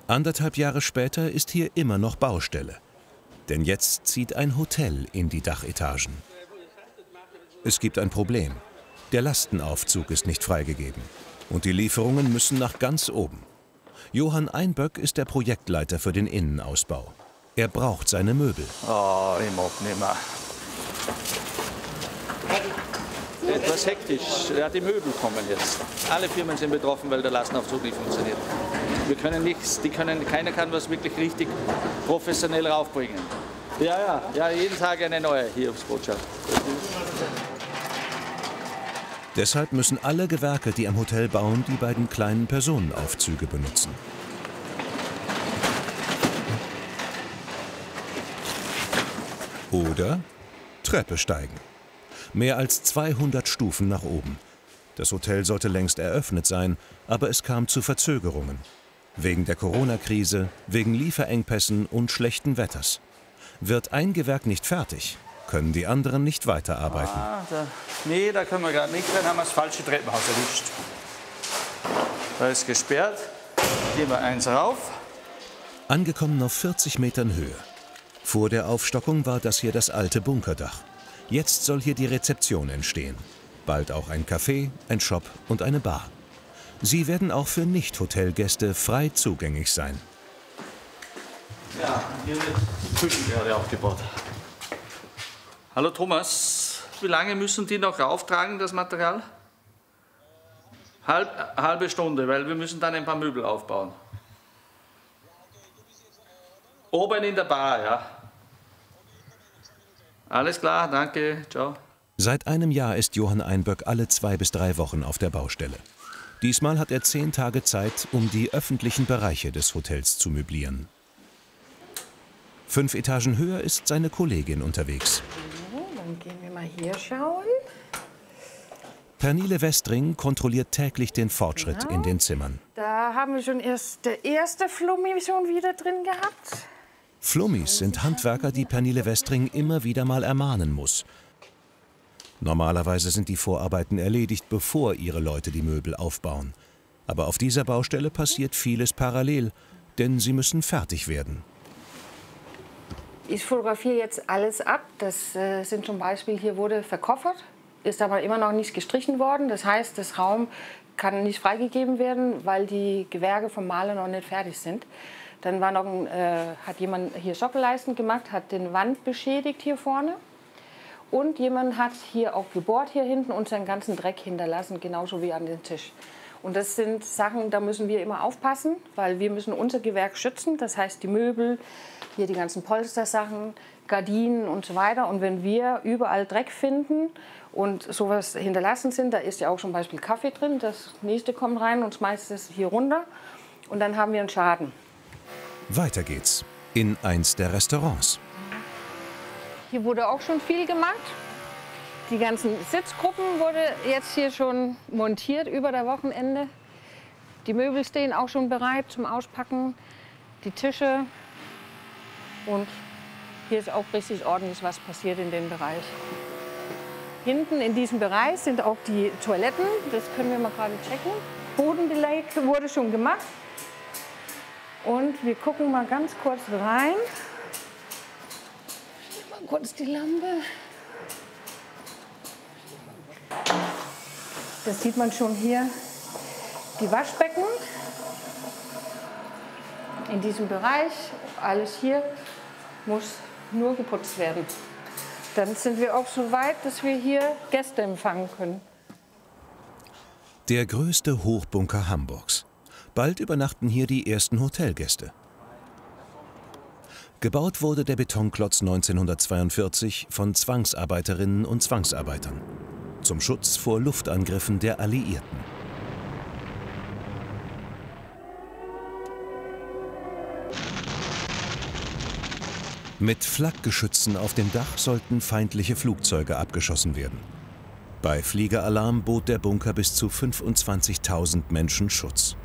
Anderthalb Jahre später ist hier immer noch Baustelle. Denn jetzt zieht ein Hotel in die Dachetagen. Es gibt ein Problem. Der Lastenaufzug ist nicht freigegeben. Und die Lieferungen müssen nach ganz oben. Johann Einböck ist der Projektleiter für den Innenausbau. Er braucht seine Möbel. Oh, ich mag nicht mehr. Etwas hektisch. Ja, die Möbel kommen jetzt. Alle Firmen sind betroffen, weil der Lastenaufzug nicht funktioniert. Wir können nichts, keiner kann was wirklich richtig professionell raufbringen. Ja, jeden Tag eine neue Hiobsbotschaft. Deshalb müssen alle Gewerke, die am Hotel bauen, die beiden kleinen Personenaufzüge benutzen. Oder Treppe steigen. Mehr als 200 Stufen nach oben. Das Hotel sollte längst eröffnet sein, aber es kam zu Verzögerungen. Wegen der Corona-Krise, wegen Lieferengpässen und schlechten Wetters. Wird ein Gewerk nicht fertig, können die anderen nicht weiterarbeiten. Nee, da können wir gerade nicht, dann haben wir das falsche Treppenhaus erwischt. Da ist gesperrt, gehen wir eins rauf. Angekommen auf 40 Metern Höhe. Vor der Aufstockung war das hier das alte Bunkerdach. Jetzt soll hier die Rezeption entstehen. Bald auch ein Café, ein Shop und eine Bar. Sie werden auch für Nicht-Hotelgäste frei zugänglich sein. Ja, hier wird die Küche gerade aufgebaut. Hallo Thomas, wie lange müssen die noch rauftragen, das Material? Halbe Stunde, weil wir müssen dann ein paar Möbel aufbauen. Oben in der Bar, ja. Alles klar, danke, ciao. Seit einem Jahr ist Johann Einböck alle 2 bis 3 Wochen auf der Baustelle. Diesmal hat er 10 Tage Zeit, um die öffentlichen Bereiche des Hotels zu möblieren. 5 Etagen höher ist seine Kollegin unterwegs. So, dann gehen wir mal hier schauen. Pernille Westring kontrolliert täglich den Fortschritt in den Zimmern. Da haben wir schon der erste Flummi schon wieder drin gehabt. Flummis sind Handwerker, die Pernille Westring immer wieder mal ermahnen muss. Normalerweise sind die Vorarbeiten erledigt, bevor ihre Leute die Möbel aufbauen. Aber auf dieser Baustelle passiert vieles parallel, denn sie müssen fertig werden. Ich fotografiere jetzt alles ab. Das sind zum Beispiel, hier wurde verkoffert, ist aber immer noch nicht gestrichen worden. Das heißt, das Raum kann nicht freigegeben werden, weil die Gewerke vom Maler noch nicht fertig sind. Dann war noch hat jemand hier Sockelleisten gemacht, hat den Wand beschädigt hier vorne. Und jemand hat hier auch gebohrt hier hinten und seinen ganzen Dreck hinterlassen, genauso wie an den Tisch. Und das sind Sachen, da müssen wir immer aufpassen, weil wir müssen unser Gewerk schützen. Das heißt die Möbel, hier die ganzen Polstersachen, Gardinen und so weiter. Und wenn wir überall Dreck finden und sowas hinterlassen sind, da ist ja auch zum Beispiel Kaffee drin, das nächste kommt rein und schmeißt es hier runter und dann haben wir einen Schaden. Weiter geht's in eins der Restaurants. Hier wurde auch schon viel gemacht. Die ganzen Sitzgruppen wurde jetzt hier schon montiert über das Wochenende. Die Möbel stehen auch schon bereit zum Auspacken, die Tische. Und hier ist auch richtig ordentlich was passiert in dem Bereich. Hinten in diesem Bereich sind auch die Toiletten. Das können wir mal gerade checken. Bodenbeleg wurde schon gemacht. Und wir gucken mal ganz kurz rein. Mal kurz die Lampe. Das sieht man schon hier. Die Waschbecken in diesem Bereich. Alles hier muss nur geputzt werden. Dann sind wir auch so weit, dass wir hier Gäste empfangen können. Der größte Hochbunker Hamburgs. Bald übernachten hier die ersten Hotelgäste. Gebaut wurde der Betonklotz 1942 von Zwangsarbeiterinnen und Zwangsarbeitern. Zum Schutz vor Luftangriffen der Alliierten. Mit Flakgeschützen auf dem Dach sollten feindliche Flugzeuge abgeschossen werden. Bei Fliegeralarm bot der Bunker bis zu 25.000 Menschen Schutz.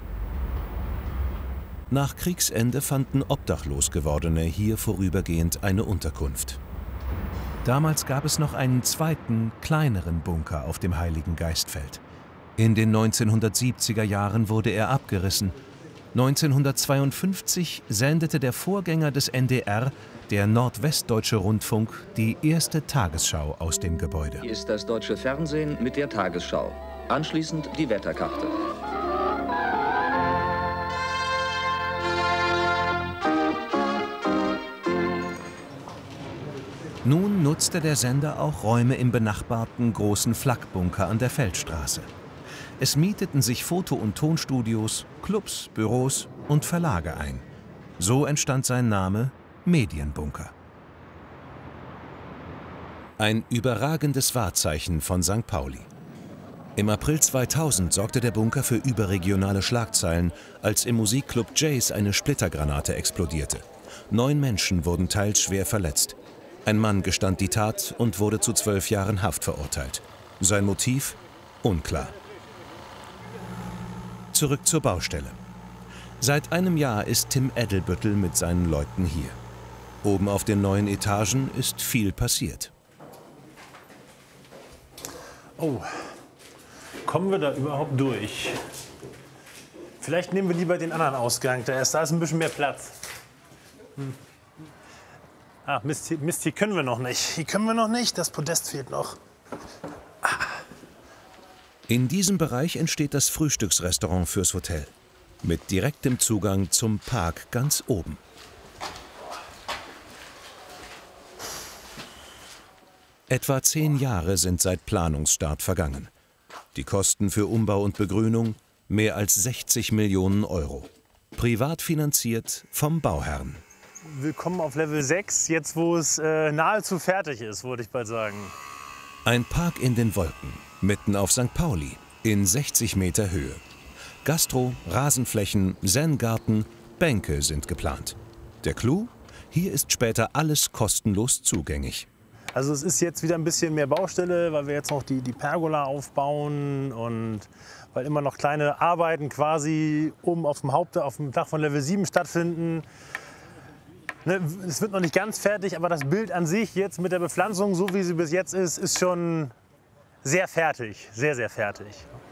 Nach Kriegsende fanden obdachlos Gewordene hier vorübergehend eine Unterkunft. Damals gab es noch einen zweiten, kleineren Bunker auf dem Heiligen Geistfeld. In den 1970er Jahren wurde er abgerissen 1952 sendete der Vorgänger des NDR, der Nordwestdeutsche Rundfunk, die erste Tagesschau aus dem Gebäude. Hier ist das deutsche Fernsehen mit der Tagesschau. Anschließend die Wetterkarte. Nun nutzte der Sender auch Räume im benachbarten großen Flakbunker an der Feldstraße. Es mieteten sich Foto- und Tonstudios, Clubs, Büros und Verlage ein. So entstand sein Name Medienbunker. Ein überragendes Wahrzeichen von St. Pauli. Im April 2000 sorgte der Bunker für überregionale Schlagzeilen, als im Musikclub Jays eine Splittergranate explodierte. 9 Menschen wurden teils schwer verletzt. Ein Mann gestand die Tat und wurde zu 12 Jahren Haft verurteilt. Sein Motiv? Unklar. Zurück zur Baustelle. Seit einem Jahr ist Tim Edelbüttel mit seinen Leuten hier. Oben auf den neuen Etagen ist viel passiert. Oh, kommen wir da überhaupt durch? Vielleicht nehmen wir lieber den anderen Ausgang, da ist ein bisschen mehr Platz. Ah, Mist, hier können wir noch nicht. Hier können wir noch nicht, das Podest fehlt noch. In diesem Bereich entsteht das Frühstücksrestaurant fürs Hotel. Mit direktem Zugang zum Park ganz oben. Etwa 10 Jahre sind seit Planungsstart vergangen. Die Kosten für Umbau und Begrünung mehr als 60 Millionen Euro. Privat finanziert vom Bauherrn. Willkommen auf Level 6, jetzt wo es nahezu fertig ist, würde ich bald sagen. Ein Park in den Wolken, mitten auf St. Pauli, in 60 Meter Höhe. Gastro, Rasenflächen, Zen-Garten, Bänke sind geplant. Der Clou? Hier ist später alles kostenlos zugänglich. Also es ist jetzt wieder ein bisschen mehr Baustelle, weil wir jetzt noch die Pergola aufbauen und weil immer noch kleine Arbeiten quasi oben auf dem Dach von Level 7 stattfinden. Ne, es wird noch nicht ganz fertig, aber das Bild an sich jetzt mit der Bepflanzung, so wie sie bis jetzt ist schon sehr fertig, sehr, sehr fertig.